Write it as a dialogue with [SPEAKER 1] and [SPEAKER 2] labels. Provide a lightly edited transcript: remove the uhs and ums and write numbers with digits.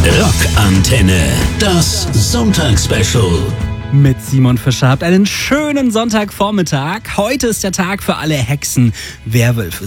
[SPEAKER 1] Rockantenne, das Sonntagsspecial.
[SPEAKER 2] Mit Simon Fischer habt einen schönen Sonntagvormittag. Heute ist der Tag für alle Hexen, Werwölfe,